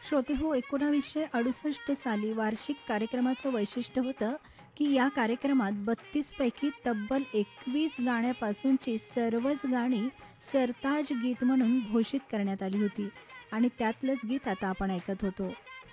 श्रोते हो, 1968 साली वार्षिक कार्यक्रमाचं वैशिष्ट्य होतं की या कार्यक्रमात 32 पैकी तब्बल 21 गाण्यापासूनची सर्वच गाणी सरताज गीत म्हणून घोषित करण्यात आली होती आणि त्यातलंच गीत आता आपण ऐकत होतो.